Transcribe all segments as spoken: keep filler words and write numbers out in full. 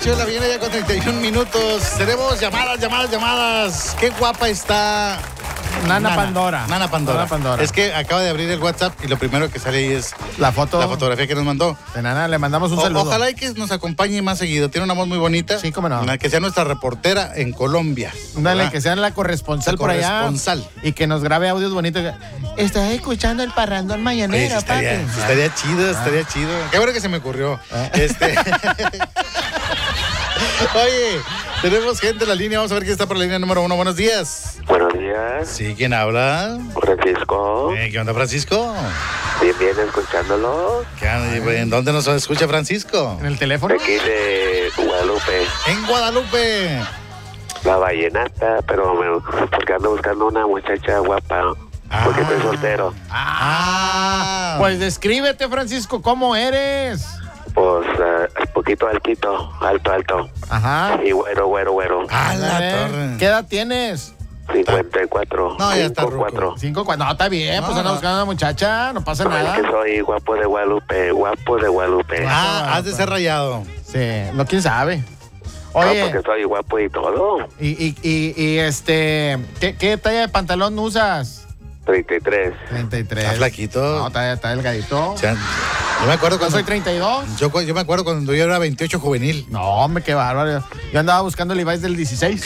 ocho de la mañana ya con treinta y un minutos. Tenemos llamadas, llamadas, llamadas. Qué guapa está Nana, Nana Pandora. Nana Pandora. Nana Pandora. Es que acaba de abrir el WhatsApp y lo primero que sale ahí es la foto. La fotografía que nos mandó. De Nana, le mandamos un o, saludo. Ojalá y que nos acompañe más seguido. Tiene una voz muy bonita. Sí, cómo no. Que sea nuestra reportera en Colombia. Dale, que sea la corresponsal la por corresponsal. allá. Y que nos grabe audios bonitos. Estás escuchando el parrandón mañanero, Oye, estaría, papi. estaría chido, estaría ah. chido. Qué bueno que se me ocurrió. Ah. Este. Oye, tenemos gente en la línea. Vamos a ver quién está por la línea número uno. Buenos días. Buenos días. Sí, ¿quién habla? Francisco. Eh, ¿Qué onda, Francisco? Bien, bien, escuchándolo. ¿Qué onda? ¿En dónde nos escucha Francisco? ¿En el teléfono? Aquí de Guadalupe. En Guadalupe. La vallenata, pero me, porque ando buscando una muchacha guapa. Ah. Porque estoy soltero. Ah. Pues descríbete, Francisco, ¿cómo eres? Pues uh, poquito altito, alto, alto. Ajá. Y güero, güero, güero. Ah, la torre. ¿Qué edad tienes? cincuenta y cuatro. No, ya está ruco. cinco, cuatro. No, está bien, no, pues anda no. buscando una muchacha, no pasa no, nada. Es que soy guapo de Guadalupe, guapo de Guadalupe. Ah, has de ser rayado. Sí, no, quién sabe. Oye. No, porque soy guapo y todo. Y, y, y, y este, ¿qué, ¿qué talla de pantalón usas? treinta y tres. treinta y tres. ¿Está flaquito? No, está, está delgadito. O sea, yo me acuerdo cuando... Yo soy treinta y dos. Yo, yo me acuerdo cuando yo era veintiocho juvenil. No, hombre, qué bárbaro. Yo andaba buscando el Levi's del dieciséis.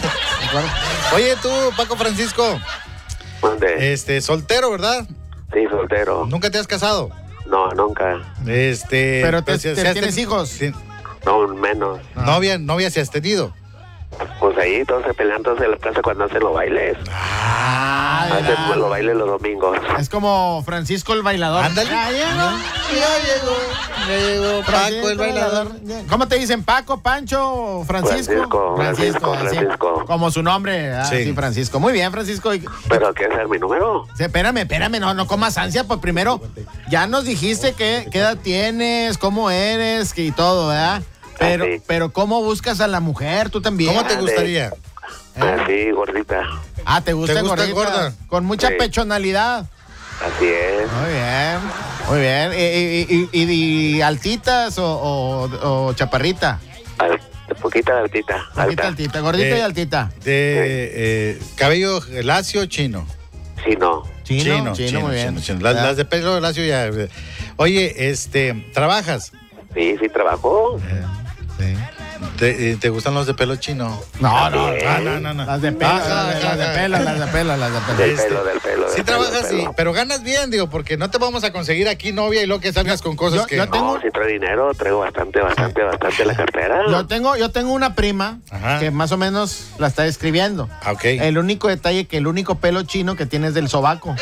Oye, tú, Paco Francisco. ¿Dónde? Este, soltero, ¿verdad? Sí, soltero. ¿Nunca te has casado? No, nunca. Este... ¿Pero te, pues, te, te, tienes ten... hijos? Sí. No, menos. Ah. ¿Novia, novia si has tenido? Pues ahí todos se pelean todos en la plaza cuando hacen los bailes. Ah, hacen los bailes los domingos. Es como Francisco el bailador. Ándale. Ya llegó, ya llegó, ya llegó Paco el bailador. ¿Cómo te dicen? ¿Paco, Pancho, Francisco? Francisco, Francisco, Francisco. Francisco. Como su nombre, ah, sí. sí, Francisco. Muy bien, Francisco. ¿Pero qué es mi número? Sí, espérame, espérame, no, no comas ansia, pues primero ya nos dijiste que, qué edad tienes, cómo eres y todo, ¿verdad? Pero, así. pero ¿cómo buscas a la mujer? ¿Tú también? ¿Cómo te gustaría? Así, ¿Eh? gordita. Ah, ¿te gusta, ¿Te gusta gordita? gorda? Con mucha sí. pechonalidad. Así es. Muy bien, muy bien. ¿Y, y, y, y altitas o, o, o chaparrita? Al, poquita altita. Poquita alta. altita, gordita de, y altita. De eh, cabello lacio chino. Sí, no. Chino, chino, chino, chino muy bien. Chino, chino. Las, las de pelo lacio ya. Oye, este, ¿trabajas? Sí, sí trabajo. Eh, sí. ¿Te, ¿Te gustan los de pelo chino? No, no, no, no, no, no. Las de pelo, ah, las, de, las de pelo, las de pelo, las de pelo. Del este, pelo, del pelo. Sí del trabajas, pelo, sí, pero ganas bien, digo, porque no te vamos a conseguir aquí novia y luego que salgas con cosas yo, que... Yo tengo... No, si traigo dinero, traigo bastante, bastante, bastante en la cartera. Yo tengo, yo tengo una prima Ajá. que más o menos la está escribiendo. Ah, ok. El único detalle que el único pelo chino que tiene es del sobaco.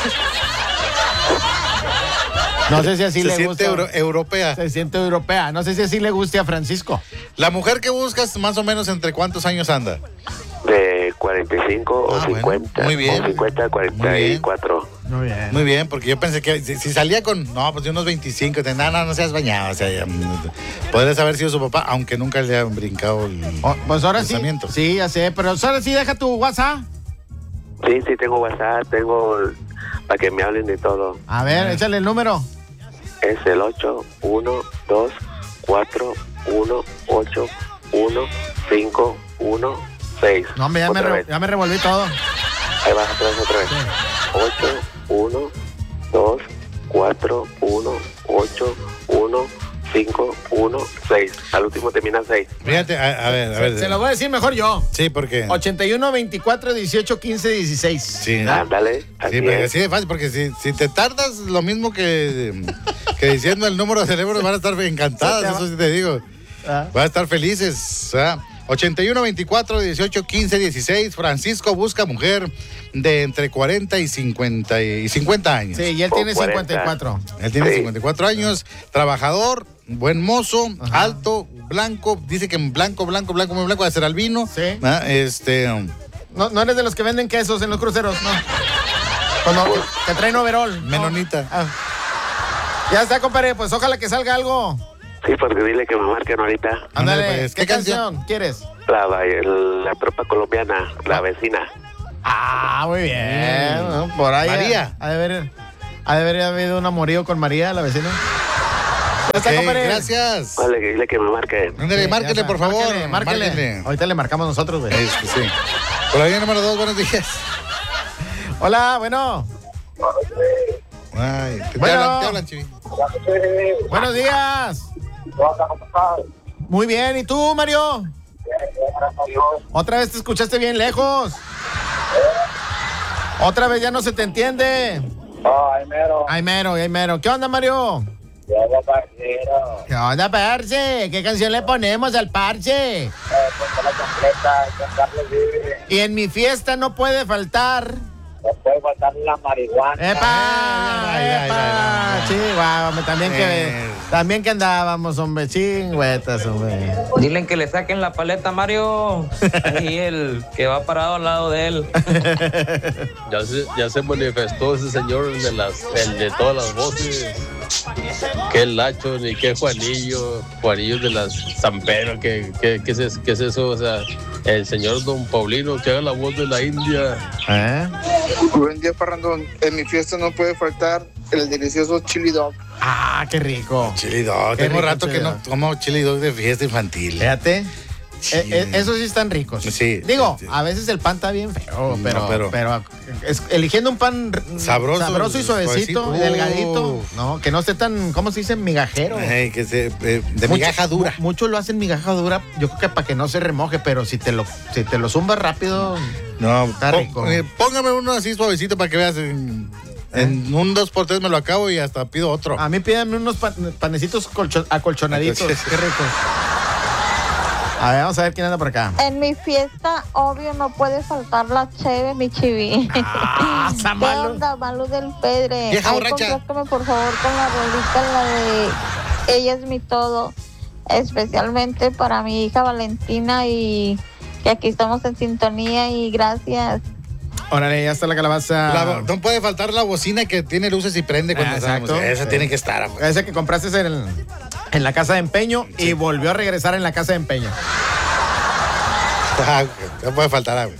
No sé si así se le siente gusta. Euro, europea. Se siente europea. No sé si así le guste a Francisco. La mujer que buscas, más o menos, ¿entre cuántos años anda? De cuarenta y cinco ah, o cincuenta. Bueno, muy bien. O cincuenta a cuarenta y cuatro. Muy bien. Muy bien, porque yo pensé que si, si salía con, no, pues de unos veinticinco, de nada, no, no seas bañado. O sea, ya, podrías haber sido su papá, aunque nunca le han brincado el oh, pues ahora pensamiento. Sí, sí, ya sé, pero ahora sí deja tu WhatsApp. Sí, sí, tengo WhatsApp, tengo para que me hablen de todo. A ver, ah. échale el número. Es el ocho uno dos cuatro uno ocho uno cinco uno seis. No, hombre, ya, me, re, ya me revolví todo. Ahí va, otra vez, otra vez. ocho uno dos cuatro uno ocho uno cinco uno seis. Al último termina seis. Fíjate, a, a ver, a ver. Se, se lo voy a decir mejor yo. Sí, porque... ochenta y uno, veinticuatro, dieciocho, quince, dieciséis. Sí, ¿no? Ándale. Sí, porque así de fácil, porque si, si te tardas lo mismo que, que diciendo el número de teléfono, van a estar encantadas, eso sí te digo. ¿Ah? Van a estar felices. ¿Ah? ochenta y uno, veinticuatro, dieciocho, quince, dieciséis. Francisco busca mujer de entre cuarenta y cincuenta, y cincuenta años. Sí, y él tiene cincuenta y cuatro. Él tiene sí. cincuenta y cuatro años, trabajador, buen mozo, Ajá. alto, blanco. Dice que blanco, blanco, blanco, muy blanco, va a ser albino. Sí. ¿Ah? Este... No, no eres de los que venden quesos en los cruceros, no. Cuando que, que traen overall. Menonita. No. Ah. Ya está, compadre, pues ojalá que salga algo. Sí, porque dile que me marquen ahorita. Ándale, pues, ¿qué, ¿qué canción? canción quieres? La, la tropa colombiana, La Vecina. Ah, muy bien. ¿No? Por ahí. María. Ha de haber, ha de haber habido un amorío con María, la vecina. Ya está, Ok, compadre. gracias. Vale, que dile que me marque. Ándale, Sí, márquele, ya está. por favor. Márquele, márquele. Márquele. Ahorita le marcamos nosotros, güey. Es que sí. Por la línea número dos, buenos días. Hola, bueno. Ay, te, Bueno. te hablan, te hablan, Chivi. Buenos días. Muy bien, ¿y tú, Mario? Otra vez te escuchaste bien lejos. Otra vez ya no se te entiende. Oh, ay, mero. Ay, mero, ay, mero. ¿Qué onda, Mario? Ya va, parcero. ¿Qué onda, parce? ¿Qué canción le ponemos al parche? Eh, ponte la completa, con Carlos Vive. Y en mi fiesta no puede faltar. No puede faltar la marihuana. ¡Epa! Ay, ay, ay, ¡Epa! ay, ay. Chihuahua, hombre, también que, Eh. también que andábamos, hombre, chingüetas, hombre. Dile que le saquen la paleta a Mario. Ahí el que va parado al lado de él. Ya se, ya se manifestó ese señor de las el de todas las voces. Que el Lacho, ni que Juanillo, Juanillo de las San Pedro, que, que, que, es, que es eso, o sea, el señor Don Paulino que haga la voz de la India. ¿Eh? Buen día, Parrandón. En mi fiesta no puede faltar el delicioso chili dog. Ah, qué rico. Chili dog. Qué Tengo rico rato chili que no dog. como chili dog de fiesta infantil. Fíjate. Sí. Eh, eh, esos sí están ricos. Sí. Digo, Sí. a veces el pan está bien feo, No, pero, pero- pero, es- eligiendo un pan r- Sabroso, sabroso y suavecito, suavecito. y delgadito, Uf. no, que no esté tan, ¿cómo se dice? Migajero. Ay, que se, eh, de Mucho- migaja dura. mu- Muchos lo hacen migaja dura, yo creo que para que no se remoje, pero si te lo, si te lo zumbas rápido, No, Está pó- rico. eh, póngame uno así suavecito para que veas. En, en un dos por tres me lo acabo y hasta pido otro. a mí pídanme unos pan- panecitos colcho- acolchonaditos, Acolchon- qué ricos. A ver, vamos a ver quién anda por acá. En mi fiesta, obvio, no puede faltar la cheve, mi chivi. Ah, está ¿Qué malo. onda, Malu del Pedre? Vieja Ay, borracha. complázcame, por favor, con la rolita, la de Ella es mi todo. Especialmente para mi hija Valentina y que aquí estamos en sintonía y gracias. Órale, ya está la calabaza. La- no puede faltar la bocina que tiene luces y prende cuando Ah, estamos. exacto. Esa Sí. tiene que estar. afuera. Ese que compraste en, el- en la casa de empeño y volvió a regresar en la casa de empeño. Ah, no puede faltar agua.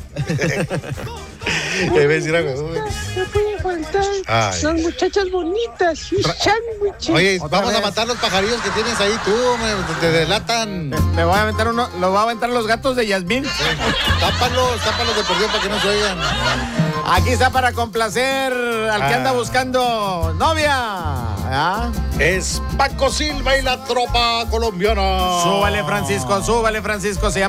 Debe decir algo. Uy. No puede faltar. Ay. Son muchachas bonitas y sándwiches. Oye, Otra vamos vez. a matar los pajarillos que tienes ahí tú, me, te delatan. Le voy a aventar uno, lo voy a aventar los gatos de Yasmín. Tápalos, tápalos de perdido para que no se oigan. Aquí está para complacer al que Ah. anda buscando novia. ¿Ah? Es Paco Silva y la tropa colombiana. Súbale, Francisco, súbale, Francisco. Se llama